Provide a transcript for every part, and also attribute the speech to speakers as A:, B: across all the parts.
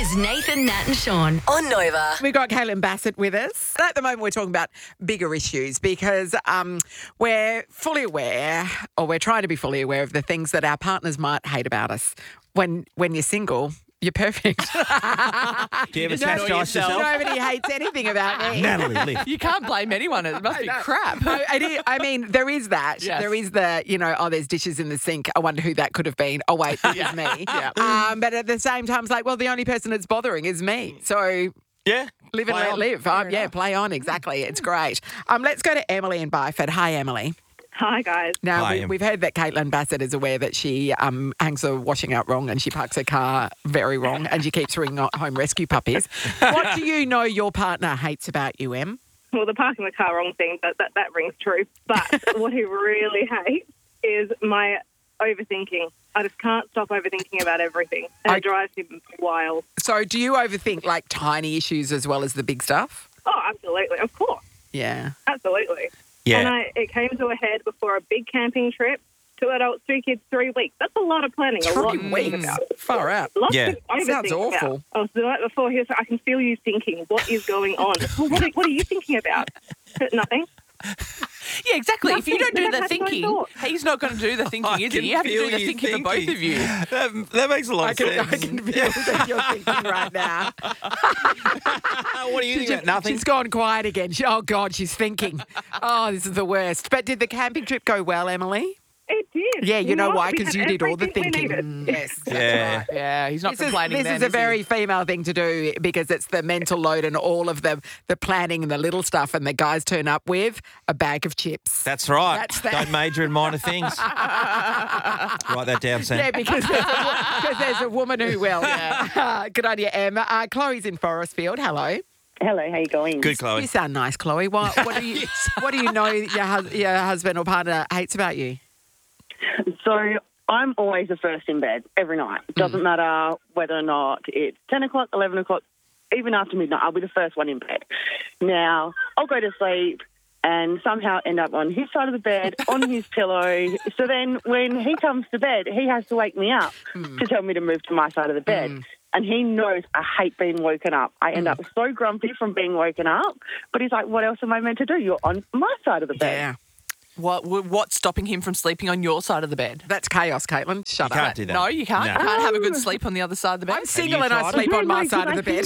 A: is Nathan, Nat and Sean on Nova.
B: We've got Caitlin Bassett with us. At the moment, we're talking about bigger issues because we're fully aware, or we're trying to be fully aware of the things that our partners might hate about us. When you're single, you're perfect.
C: Do you ever chastise yourself?
B: Nobody hates anything about me.
C: Natalie, live.
D: You can't blame anyone. It must be crap.
B: I mean, there is that.
D: Yes.
B: There is the, there's dishes in the sink. I wonder who that could have been. Oh, wait, it was me.
D: Yeah.
B: But at the same time, it's like, well, the only person that's bothering is me. So
C: Yeah.
B: live and
C: Play
B: let
C: on.
B: live. Play on. Exactly. It's great. Let's go to Emily in Byford. Hi, Emily.
E: Hi, guys.
B: Now,
C: Hi, Em.
B: we've heard that Caitlin Bassett is aware that she hangs the washing out wrong and she parks her car very wrong and she keeps ringing home rescue puppies. What do you know your partner hates about you, Em?
E: Well, the parking the car wrong thing, that rings true. But what he really hates is my overthinking. I just can't stop overthinking about everything. And it drives him wild.
B: So do you overthink like tiny issues as well as the big stuff?
E: Oh, absolutely. Of course.
B: Yeah.
E: Absolutely.
C: Yeah.
E: And it came to a head before a big camping trip. 2 adults, 2 kids, 3 weeks. That's a lot of planning. A lot to
B: 3
E: think
B: weeks.
E: about.
B: Far out.
E: Lots
C: Yeah.
E: to overthink
B: Sounds
E: about.
B: awful.
E: Oh, so the night before, he was like, I can feel you thinking. What is going on? Well, what are you thinking about? Nothing.
D: Yeah, exactly. If you don't do
E: Nothing.
D: the
E: That's my
D: thinking,
E: thought.
D: he's not going to do the thinking, is he? You have to do the thinking for both of you.
C: That makes a lot
B: I
C: of
B: can
C: sense.
B: feel that you're thinking right now.
C: What are you thinking about? Nothing.
B: She's gone quiet again. Oh, God, she's thinking. Oh, this is the worst. But did the camping trip go well, Emily?
E: It did.
B: Yeah, you know
E: what?
B: why?
E: We
B: Because
E: had
B: you did all the
E: everything we
B: thinking.
E: needed.
B: Yes.
C: Yeah.
D: Yeah, he's not complaining
B: This
D: then,
B: is a
D: is he?
B: very female thing to do because it's the mental load and all of the planning and the little stuff, and the guys turn up with a bag of chips.
C: That's right.
B: That's that.
C: Don't major in minor things. Write that down, Sam.
B: Yeah, because there's a woman who will. Good on you, Em. Chloe's in Forestfield. Hello.
F: Hello, how you going?
C: Good, Chloe.
B: You sound nice, Chloe. What do you know your husband or partner hates about you?
F: So I'm always the first in bed every night. Doesn't matter whether or not it's 10 o'clock, 11 o'clock, even after midnight, I'll be the first one in bed. Now, I'll go to sleep and somehow end up on his side of the bed, on his pillow. So then when he comes to bed, he has to wake me up to tell me to move to my side of the bed. And he knows I hate being woken up. I end up so grumpy from being woken up. But he's like, what else am I meant to do? You're on my side of the bed.
B: Yeah.
D: What's stopping him from sleeping on your side of the bed?
B: That's chaos, Caitlin. Shut
C: You
B: up.
C: can't do that.
D: No, you can't.
C: No.
D: You can't have a good sleep on the other side of the bed.
B: I'm single and
C: you
B: I
C: tried
B: sleep
F: it?
B: on my
F: No,
B: side of the bed.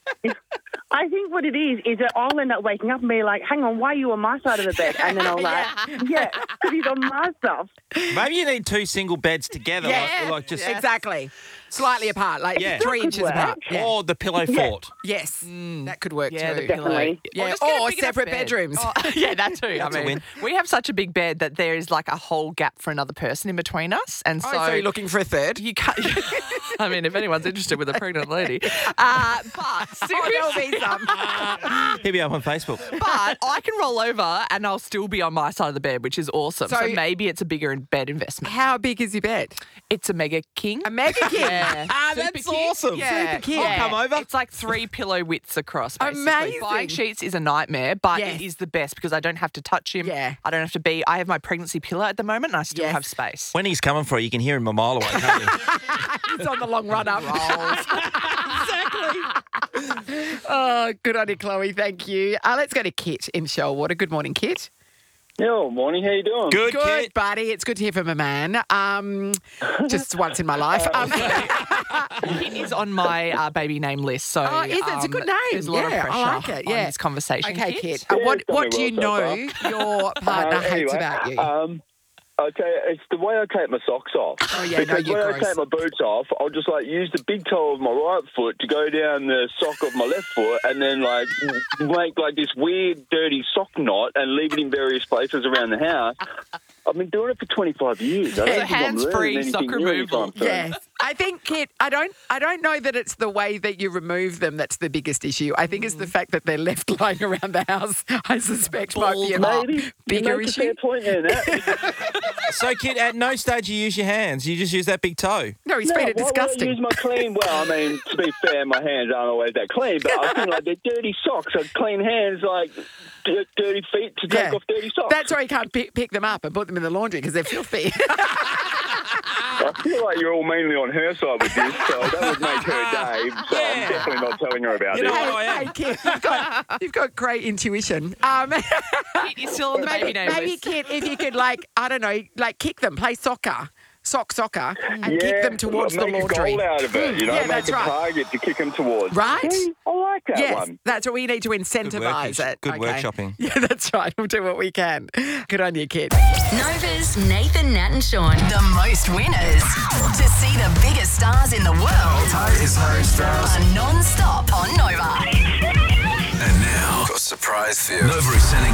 F: I think what it is that I'll end up waking up and be like, hang on, why are you on my side of the bed? And then I'll like, yeah, because he's on my stuff.
C: Maybe you need 2 single beds together. Like just
B: Exactly. Slightly apart, like
C: Yeah.
B: 3
F: That could
B: inches
F: work.
B: apart. Yeah.
C: Or the pillow fort.
B: Yes, that could work
D: Yeah,
B: too.
D: the pillow.
F: Definitely.
B: Yeah,
D: just get a
B: or
D: big enough
B: separate
D: bed.
B: bedrooms.
D: Oh, yeah, that too.
C: That's a win.
D: We have such a big bed that there is like a whole gap for another person in between us, and
B: Oh, so you're looking for a third?
D: you can't. I mean, if anyone's interested with a pregnant lady, but
B: Oh, there'll
D: seriously,
B: be some.
C: Hit me up on Facebook.
D: but I can roll over and I'll still be on my side of the bed, which is awesome.
B: So-
D: So maybe it's a bigger bed investment.
B: How big is your bed?
D: It's a mega king.
B: A mega king.
D: Yeah.
C: That's
D: Super king.
C: awesome.
D: Yeah.
B: Super king.
C: I'll come over.
D: It's like 3 pillow widths across, basically.
B: Amazing.
D: Buying sheets is a nightmare, but
B: Yes.
D: it is the best because I don't have to touch him.
B: Yeah.
D: I don't have to be. I have my pregnancy pillow at the moment and I still
B: Yes.
D: have space.
C: When he's coming for you, you can hear him a mile away, can't you?
B: It's on the long run up. Oh, good on you, Chloe. Thank you. Let's go to Kit in Shellwater. Good morning, Kit.
G: Yo, morning. How you doing?
C: Good,
B: Good,
C: kid.
B: buddy. It's good to hear from a man. Just once in my life.
D: Kit is on my baby name list, so
B: Oh, is it? It's a good name.
D: There's a lot of
B: Yeah, I
D: pressure
B: like it,
D: on
B: yeah.
D: this conversation.
B: Okay,
D: Kit.
B: Kit.
G: Yeah,
B: What
G: it's
B: do you
G: going
B: know
G: well
B: your partner hates
G: Anyway,
B: about you?
G: I'll tell you, it's the way I take my socks off.
B: Oh, yeah, no,
G: because
B: you're
G: when
B: gross.
G: I take my boots off, I'll just use the big toe of my right foot to go down the sock of my left foot, and then make this weird, dirty sock knot and leave it in various places around the house. I've been doing it for 25 years. I don't
D: So
G: think I'm
D: hands-free
G: learning anything
D: sock
G: new
D: removal.
G: anytime soon.
B: Yes. I think, Kit, I don't know that it's the way that you remove them that's the biggest issue. I think it's the fact that they're left lying around the house, I suspect, might be a
G: Maybe.
B: bigger
G: you make
B: issue.
G: a fair point there, Nat.
C: So, kid, at no stage you use your hands. You just use that big toe.
B: No, he's
G: No,
B: found it
G: why would
B: disgusting.
G: I use my clean? Well, I mean, to be fair, my hands aren't always that clean, but I think they're dirty socks. So clean hands, dirty feet to take off dirty socks.
B: That's why you can't pick them up and put them in the laundry because they're filthy.
G: I feel like you're all mainly on her side with this, so that would make her day. so I'm definitely not telling her about
C: You
G: it.
C: know what I am?
B: Hey, Kit, you've got great intuition.
D: Kit, you're still on the baby name
B: Maybe,
D: list.
B: Kit, if you could, I don't know, kick them, play soccer, and kick them towards the
G: make
B: laundry.
G: a goal out of it,
B: Yeah,
G: make
B: that's
G: a
B: right.
G: target to kick them towards.
B: Right?
G: Yeah, I like that
B: Yes,
G: one.
B: that's what we need to incentivise it.
C: Good
B: okay?
C: workshopping.
B: Yeah, that's right. We'll do what we can. Good on you, Kid.
A: Nova's Nathan, Nat and Sean. The most winners. To see the biggest stars in the world
H: It's Harry Styles.
A: are non-stop on Nova.
H: And now, got a surprise for you. Nova is sending